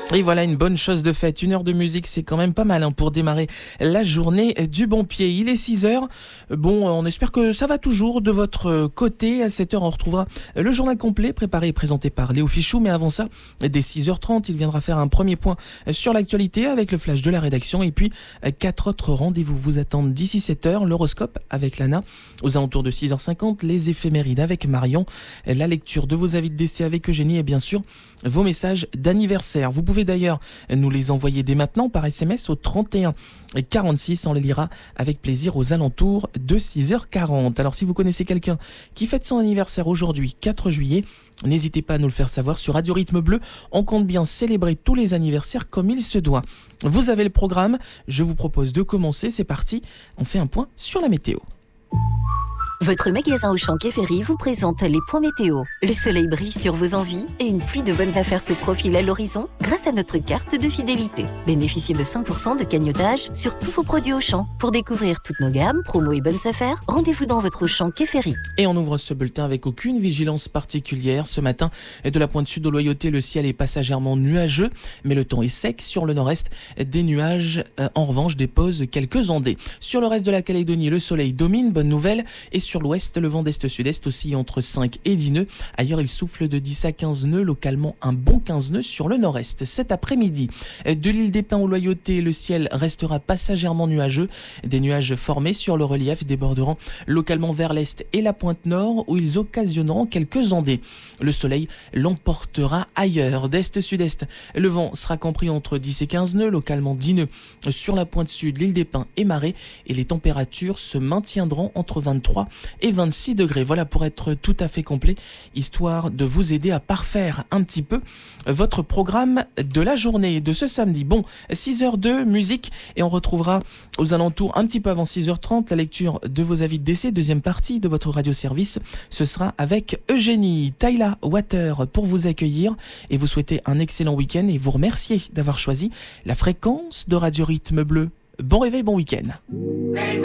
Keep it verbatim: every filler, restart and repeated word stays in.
Et voilà une bonne chose de faite. Une heure de musique, c'est quand même pas mal hein, pour démarrer la journée du bon pied. Il est six heures. Bon, on espère que ça va toujours de votre côté. À sept heures, on retrouvera le journal complet préparé et présenté par Léo Fichou. Mais avant ça, dès six heures trente, il viendra faire un premier point sur l'actualité avec le flash de la rédaction. Et puis, quatre autres rendez-vous vous attendent d'ici sept heures. L'horoscope avec Lana. Aux alentours de six heures cinquante, les éphémérides avec Marion. La lecture de vos avis de décès avec Eugénie et bien sûr, vos messages d'anniversaire. Vous pouvez d'ailleurs nous les envoyer dès maintenant par S M S au trente et un quarante-six. On les lira avec plaisir aux alentours de six heures quarante. Alors si vous connaissez quelqu'un qui fête son anniversaire aujourd'hui, quatre juillet, n'hésitez pas à nous le faire savoir sur Radio Rythme Bleu. On compte bien célébrer tous les anniversaires comme il se doit. Vous avez le programme, je vous propose de commencer. C'est parti, on fait un point sur la météo. Votre magasin Auchan Quai Ferry vous présente les points météo. Le soleil brille sur vos envies et une pluie de bonnes affaires se profile à l'horizon grâce à notre carte de fidélité. Bénéficiez de cinq pour cent de cagnotage sur tous vos produits Auchan. Pour découvrir toutes nos gammes, promos et bonnes affaires, rendez-vous dans votre Auchan Quai Ferry. Et on ouvre ce bulletin avec aucune vigilance particulière. Ce matin, de la pointe sud au Loyauté, le ciel est passagèrement nuageux, mais le temps est sec. Sur le nord-est, des nuages, euh, en revanche, déposent quelques ondées. Sur le reste de la Calédonie, le soleil domine, bonne nouvelle, et sur Sur l'ouest, le vent d'est-sud-est aussi entre cinq et dix nœuds. Ailleurs, il souffle de dix à quinze nœuds, localement un bon quinze nœuds sur le nord-est. Cet après-midi, de l'île des Pins au Loyauté, le ciel restera passagèrement nuageux. Des nuages formés sur le relief déborderont localement vers l'est et la pointe nord où ils occasionneront quelques ondées. Le soleil l'emportera ailleurs. D'est-sud-est, le vent sera compris entre dix et quinze nœuds, localement dix nœuds sur la pointe sud, l'île des Pins et Marais. Et les températures se maintiendront entre vingt-trois et vingt-six degrés. Voilà pour être tout à fait complet, histoire de vous aider à parfaire un petit peu votre programme de la journée de ce samedi. Bon, six heures de musique et on retrouvera aux alentours un petit peu avant six heures trente la lecture de vos avis de décès, deuxième partie de votre radio-service. Ce sera avec Eugénie Tyla Water pour vous accueillir et vous souhaiter un excellent week-end et vous remercier d'avoir choisi la fréquence de Radio Rythme Bleu. Bon réveil, bon week-end.